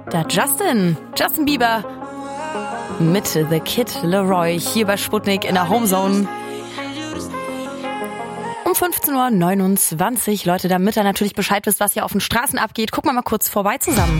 Da Justin Bieber mit The Kid Leroy hier bei Sputnik in der Homezone. Um 15.29 Uhr, Leute, damit ihr natürlich Bescheid wisst, was hier auf den Straßen abgeht, gucken wir mal kurz vorbei zusammen.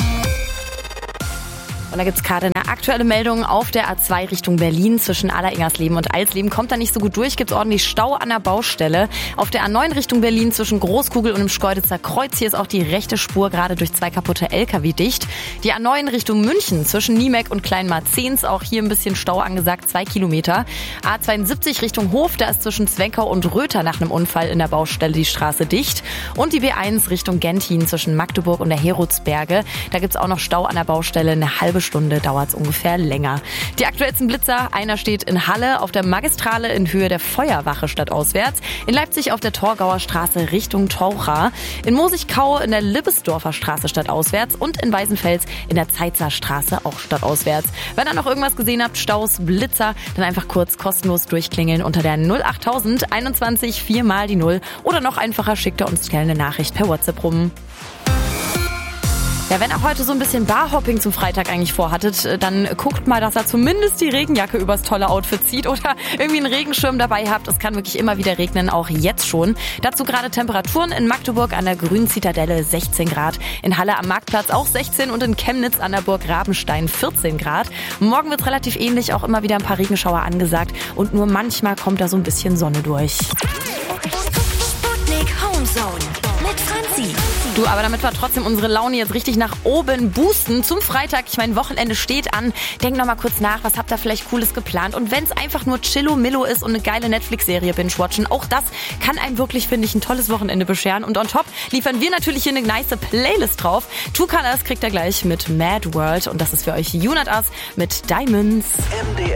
Und da gibt's gerade eine aktuelle Meldung auf der A2 Richtung Berlin zwischen Alleringersleben und Alsleben. Kommt da nicht so gut durch, gibt's ordentlich Stau an der Baustelle. Auf der A9 Richtung Berlin zwischen Großkugel und dem Schkeuditzer Kreuz. Hier ist auch die rechte Spur gerade durch 2 kaputte LKW dicht. Die A9 Richtung München zwischen Niemek und Kleinmarzens. Auch hier ein bisschen Stau angesagt, 2 Kilometer. A72 Richtung Hof, da ist zwischen Zwenkau und Röther nach einem Unfall in der Baustelle die Straße dicht. Und die B1 Richtung Gentin zwischen Magdeburg und der Herodsberge. Da gibt's auch noch Stau an der Baustelle, eine halbe Stunde dauert es ungefähr länger. Die aktuellsten Blitzer, einer steht in Halle auf der Magistrale in Höhe der Feuerwache stadtauswärts, in Leipzig auf der Torgauer Straße Richtung Taucher, in Mosigkau in der Libbesdorfer Straße stadtauswärts und in Weißenfels in der Zeitzer Straße auch stadtauswärts. Wenn ihr noch irgendwas gesehen habt, Staus, Blitzer, dann einfach kurz kostenlos durchklingeln unter der 08000 21 4 mal die 0 oder noch einfacher schickt ihr uns schnell eine Nachricht per WhatsApp rum. Ja, wenn ihr heute so ein bisschen Barhopping zum Freitag eigentlich vorhattet, dann guckt mal, dass ihr zumindest die Regenjacke übers tolle Outfit zieht oder irgendwie einen Regenschirm dabei habt. Es kann wirklich immer wieder regnen, auch jetzt schon. Dazu gerade Temperaturen in Magdeburg an der Grünen Zitadelle 16 Grad, in Halle am Marktplatz auch 16 und in Chemnitz an der Burg Rabenstein 14 Grad. Morgen wird es relativ ähnlich, auch immer wieder ein paar Regenschauer angesagt und nur manchmal kommt da so ein bisschen Sonne durch. Sputnik Homezone mit Franzi. Du, aber damit wir trotzdem unsere Laune jetzt richtig nach oben boosten zum Freitag, ich meine, Wochenende steht an, denkt noch mal kurz nach, was habt ihr vielleicht Cooles geplant? Und wenn es einfach nur Chillo-Millo ist und eine geile Netflix-Serie binge-watchen, auch das kann einem wirklich, finde ich, ein tolles Wochenende bescheren. Und on top liefern wir natürlich hier eine nice Playlist drauf. Two Colors kriegt ihr gleich mit Mad World und das ist für euch You Not Us mit Diamonds. MDR